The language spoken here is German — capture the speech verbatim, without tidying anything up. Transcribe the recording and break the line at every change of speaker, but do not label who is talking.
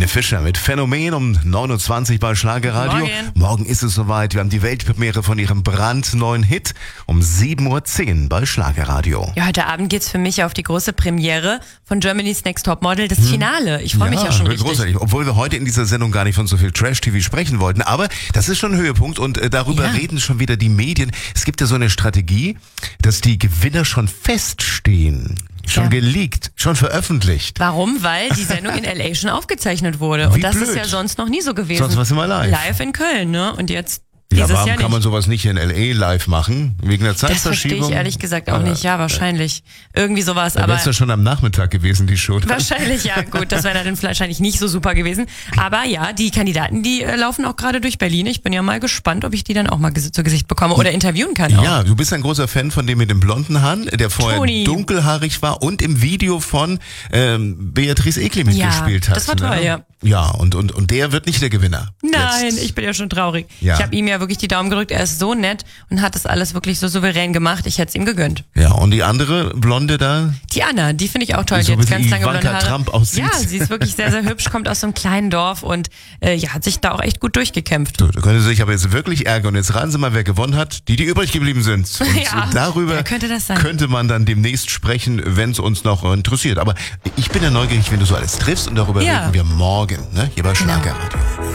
Helene Fischer mit Phänomen um neun Uhr zwanzig bei Schlagerradio.
Morgen.
Morgen ist es soweit. Wir haben die Weltpremiere von ihrem brandneuen Hit um sieben Uhr zehn bei Schlagerradio.
Ja, heute Abend geht's für mich auf die große Premiere von Germany's Next Topmodel, das Finale. Ich freue mich ja schon
wird
richtig.
großartig. Obwohl wir heute in dieser Sendung gar nicht von so viel Trash-T V sprechen wollten. Aber das ist schon ein Höhepunkt und äh, darüber
Ja.
reden schon wieder die Medien. Es gibt ja so eine Strategie, dass die Gewinner schon feststehen. Schon
Ja.
geleakt, schon veröffentlicht.
Warum? Weil die Sendung in L A schon aufgezeichnet wurde.
Wie
Und das
blöd.
ist ja sonst noch nie so gewesen.
Sonst war's immer live.
Live in Köln, ne? Und jetzt
Ja,
dieses
warum
Jahr
kann man
nicht.
sowas nicht in L A live machen? Wegen der
Das verstehe
Zeitverschiebung?
ich ehrlich gesagt auch nicht. Ja, wahrscheinlich. Irgendwie sowas.
Da
Aber
wäre es ja schon am Nachmittag gewesen, die Show.
wahrscheinlich, ja, gut, das wäre dann wahrscheinlich nicht so super gewesen. Aber ja, die Kandidaten, die äh, laufen auch gerade durch Berlin. Ich bin ja mal gespannt, ob ich die dann auch mal ges- zu Gesicht bekomme oder interviewen kann. Auch.
Ja, du bist ein großer Fan von dem mit dem blonden Haaren, der vorher
Toni.
dunkelhaarig war und im Video von ähm, Beatrice Egli
Ja,
mitgespielt hat.
das war toll,
ne?
ja.
Ja, und, und, und der wird nicht der Gewinner.
Nein,
Jetzt.
ich bin ja schon traurig.
Ja.
Ich habe ihm ja wirklich die Daumen gedrückt. Er ist so nett und hat das alles wirklich so souverän gemacht. Ich hätte es ihm gegönnt.
Ja, und die andere Blonde da?
Die Anna, die finde ich auch toll.
So
die
wie
hat ganz lange
Ivanka
blonde Haare.
Trump aussieht.
Ja, sie ist wirklich sehr, sehr hübsch, kommt aus so einem kleinen Dorf und äh, ja, hat sich da auch echt gut durchgekämpft.
So, da können Sie sich aber jetzt wirklich ärgern. Und jetzt raten Sie mal, wer gewonnen hat. Die, die übrig geblieben sind. Und
Ja,
darüber
wer könnte das sein?
könnte man dann demnächst sprechen, wenn es uns noch interessiert. Aber ich bin ja neugierig, wenn du so alles triffst. Und darüber
Ja.
reden wir morgen, ne? Hier bei Schlagerradio.